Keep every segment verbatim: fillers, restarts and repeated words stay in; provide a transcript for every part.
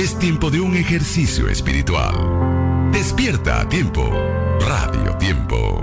Es tiempo de un ejercicio espiritual. Despierta a tiempo. Radio Tiempo.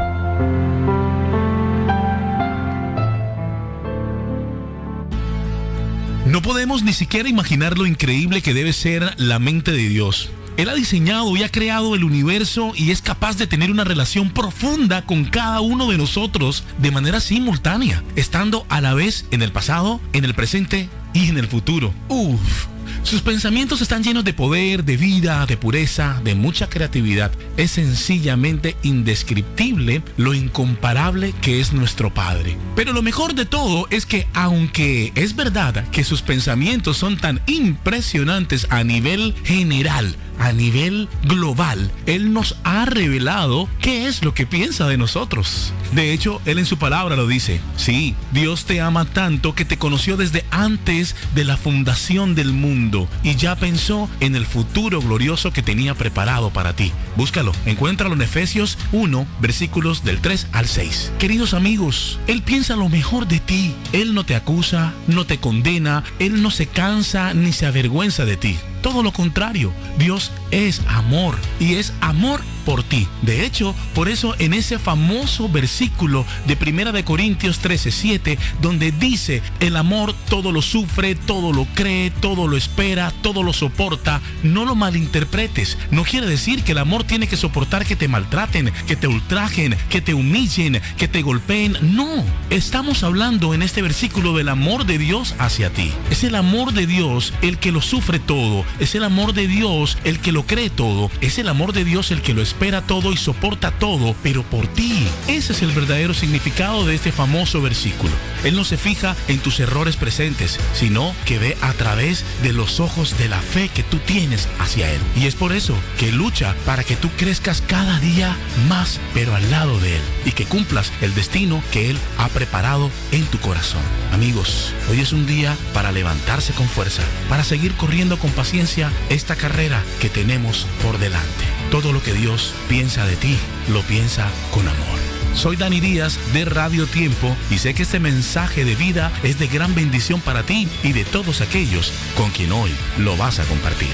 No podemos ni siquiera imaginar lo increíble que debe ser la mente de Dios. Él ha diseñado y ha creado el universo y es capaz de tener una relación profunda con cada uno de nosotros de manera simultánea, estando a la vez en el pasado, en el presente y en el futuro. Uf. Sus pensamientos están llenos de poder, de vida, de pureza, de mucha creatividad. Es sencillamente indescriptible lo incomparable que es nuestro Padre. Pero lo mejor de todo es que, aunque es verdad que sus pensamientos son tan impresionantes a nivel general, a nivel global, Él nos ha revelado qué es lo que piensa de nosotros. De hecho, Él en su palabra lo dice. Sí, Dios te ama tanto que te conoció desde antes de la fundación del mundo y ya pensó en el futuro glorioso que tenía preparado para ti. Búscalo, encuéntralo en Efesios uno, versículos del tres al seis. Queridos amigos, Él piensa lo mejor de ti. Él no te acusa, no te condena, Él no se cansa ni se avergüenza de ti. Todo lo contrario, Dios es amor y es amor por ti. De hecho, por eso en ese famoso versículo de Primera de Corintios trece, siete, donde dice, el amor todo lo sufre, todo lo cree, todo lo espera, todo lo soporta, no lo malinterpretes. No quiere decir que el amor tiene que soportar que te maltraten, que te ultrajen, que te humillen, que te golpeen. No, estamos hablando en este versículo del amor de Dios hacia ti. Es el amor de Dios el que lo sufre todo. Es el amor de Dios el que lo cree todo. Es el amor de Dios el que lo espera todo y soporta todo, pero por ti. Ese es el verdadero significado de este famoso versículo. Él no se fija en tus errores presentes, sino que ve a través de los ojos de la fe que tú tienes hacia Él. Y es por eso que lucha para que tú crezcas cada día más, pero al lado de Él, y que cumplas el destino que Él ha preparado en tu corazón. Amigos, hoy es un día para levantarse con fuerza, para seguir corriendo con paciencia esta carrera que tenemos por delante. Todo lo que Dios piensa de ti, lo piensa con amor. Soy Dani Díaz de Radio Tiempo y sé que este mensaje de vida es de gran bendición para ti y de todos aquellos con quien hoy lo vas a compartir.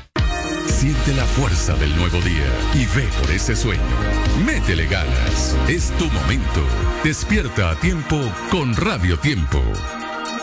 Siente la fuerza del nuevo día y ve por ese sueño. Métele ganas. Es tu momento. Despierta a tiempo con Radio Tiempo.